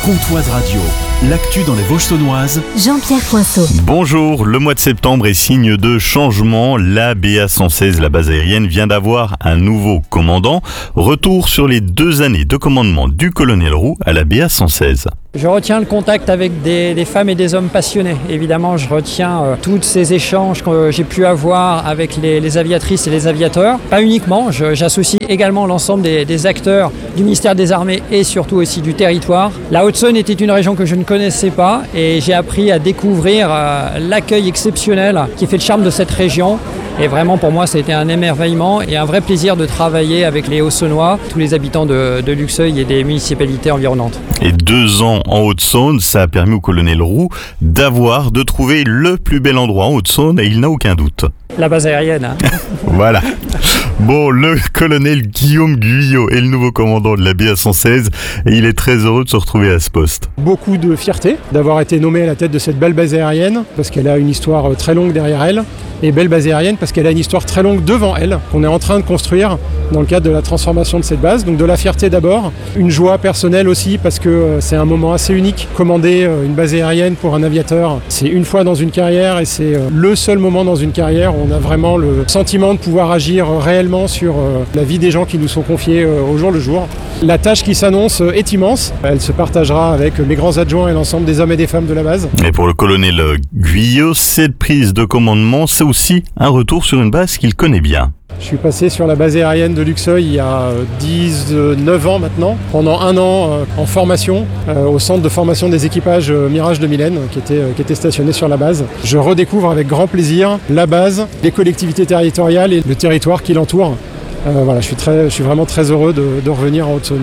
Comtoise Radio, l'actu dans les Vosges saunoises. Jean-Pierre Poinceau. Bonjour, le mois de septembre est signe de changement. La BA116, la base aérienne, vient d'avoir un nouveau commandant. Retour sur les 2 années de commandement du colonel Roux à la BA116. Je retiens le contact avec des femmes et des hommes passionnés. Évidemment, je retiens tous ces échanges que j'ai pu avoir avec les aviatrices et les aviateurs. Pas uniquement, j'associe également l'ensemble des acteurs du ministère des Armées et surtout aussi du territoire. La Haute-Saône était une région que je ne connaissais pas et j'ai appris à découvrir l'accueil exceptionnel qui fait le charme de cette région. Et vraiment, pour moi, ça a été un émerveillement et un vrai plaisir de travailler avec les Hauts-Saunois, tous les habitants de Luxeuil et des municipalités environnantes. Et 2 ans en Haute-Saône, ça a permis au colonel Roux de trouver le plus bel endroit en Haute-Saône et il n'a aucun doute. La base aérienne. Voilà. Bon, le colonel Guillaume Guyot est le nouveau commandant de la BA116 et il est très heureux de se retrouver à ce poste. Beaucoup de fierté d'avoir été nommé à la tête de cette belle base aérienne parce qu'elle a une histoire très longue derrière elle et belle base aérienne parce qu'elle a une histoire très longue devant elle qu'on est en train de construire dans le cadre de la transformation de cette base. Donc de la fierté d'abord, une joie personnelle aussi parce que c'est un moment assez unique. Commander une base aérienne pour un aviateur, c'est une fois dans une carrière et c'est le seul moment dans une carrière où on a vraiment le sentiment de pouvoir agir réellement sur la vie des gens qui nous sont confiés au jour le jour. La tâche qui s'annonce est immense. Elle se partagera avec mes grands adjoints et l'ensemble des hommes et des femmes de la base. Et pour le colonel Guyot, cette prise de commandement, c'est aussi un retour sur une base qu'il connaît bien. Je suis passé sur la base aérienne de Luxeuil il y a 19 ans maintenant, pendant 1 an en formation au centre de formation des équipages Mirage de Mylène qui était stationné sur la base. Je redécouvre avec grand plaisir la base, les collectivités territoriales et le territoire qui l'entoure. Voilà, je suis vraiment très heureux de revenir en Haute-Saône.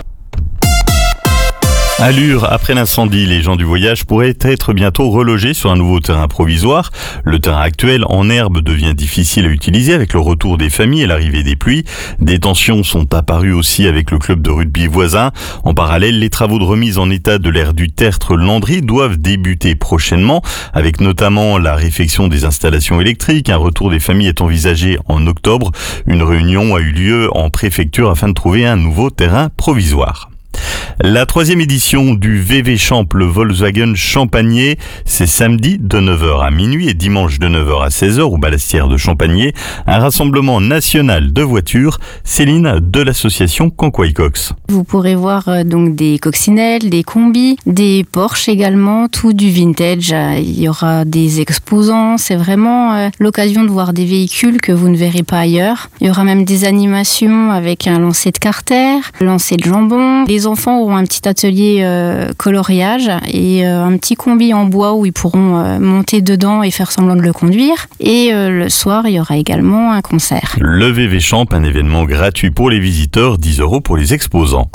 À Lure, après l'incendie, les gens du voyage pourraient être bientôt relogés sur un nouveau terrain provisoire. Le terrain actuel en herbe devient difficile à utiliser avec le retour des familles et l'arrivée des pluies. Des tensions sont apparues aussi avec le club de rugby voisin. En parallèle, les travaux de remise en état de l'aire du Tertre-Landry doivent débuter prochainement, avec notamment la réfection des installations électriques. Un retour des familles est envisagé en octobre. Une réunion a eu lieu en préfecture afin de trouver un nouveau terrain provisoire. La 3e édition du VV Champ, le Volkswagen Champagner, c'est samedi de 9h à minuit et dimanche de 9h à 16h au Balastière de Champagner. Un rassemblement national de voitures. Céline de l'association Conquoy-Cox. Vous pourrez voir donc des coccinelles, des combis, des Porsche également, tout du vintage. Il y aura des exposants. C'est vraiment l'occasion de voir des véhicules que vous ne verrez pas ailleurs. Il y aura même des animations avec un lancer de carter, lancer de jambon. Les enfants auront un petit atelier coloriage et un petit combi en bois où ils pourront monter dedans et faire semblant de le conduire. Et le soir, il y aura également un concert. Le VV Champ, un événement gratuit pour les visiteurs, 10 € pour les exposants.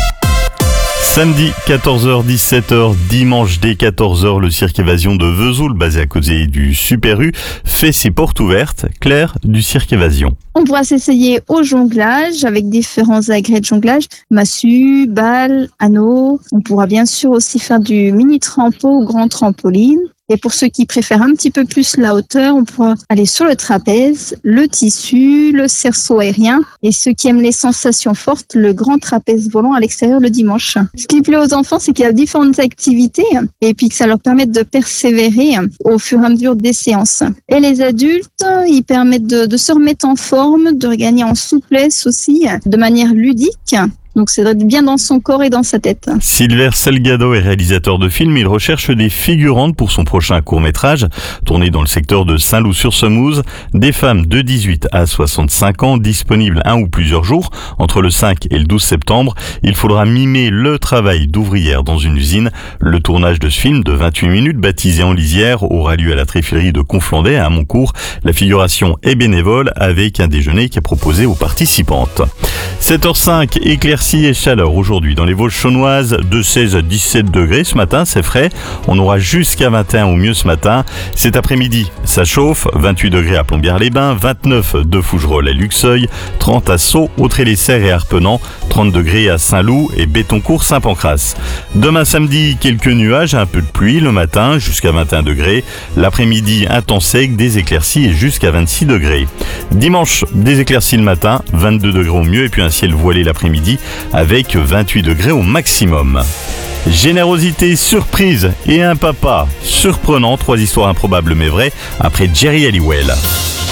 Samedi 14h-17h, dimanche dès 14h, le cirque Évasion de Vesoul, basé à côté du Super U, fait ses portes ouvertes. Claire du cirque Évasion. On pourra s'essayer au jonglage avec différents agrès de jonglage, massue, balles, anneaux. On pourra bien sûr aussi faire du mini trampo ou grand trampoline. Et pour ceux qui préfèrent un petit peu plus la hauteur, on pourra aller sur le trapèze, le tissu, le cerceau aérien. Et ceux qui aiment les sensations fortes, le grand trapèze volant à l'extérieur le dimanche. Ce qui plaît aux enfants, c'est qu'il y a différentes activités et puis que ça leur permet de persévérer au fur et à mesure des séances. Et les adultes, ils permettent de se remettre en forme, de regagner en souplesse aussi, de manière ludique. Donc c'est d'être bien dans son corps et dans sa tête. Sylvain Salgado est réalisateur de films. Il recherche des figurantes pour son prochain court-métrage. Tourné dans le secteur de Saint-Loup-sur-Semouse, des femmes de 18 à 65 ans, disponibles 1 ou plusieurs jours, entre le 5 et le 12 septembre. Il faudra mimer le travail d'ouvrière dans une usine. Le tournage de ce film de 28 minutes, baptisé En lisière, aura lieu à la Tréfilerie de Conflondais à Moncourt. La figuration est bénévole avec un déjeuner qui est proposé aux participantes. 7h05, éclaircies et chaleur aujourd'hui dans les Vosges saunoises, de 16 à 17 degrés ce matin, c'est frais. On aura jusqu'à 21 au mieux ce matin. Cet après-midi, ça chauffe, 28 degrés à Plombières-les-Bains, 29 de Fougerolles à Luxeuil, 30 à Sceaux, Autré-les-Serres et Arpenant, 30 degrés à Saint-Loup et Bétoncourt-Saint-Pancras. Demain samedi, quelques nuages, un peu de pluie le matin jusqu'à 21 degrés. L'après-midi, un temps sec, des éclaircies et jusqu'à 26 degrés. Dimanche, des éclaircies le matin, 22 degrés au mieux et puis un ciel voilé l'après-midi avec 28 degrés au maximum. Générosité, surprise et un papa surprenant, 3 histoires improbables mais vraies après Jerry Halliwell.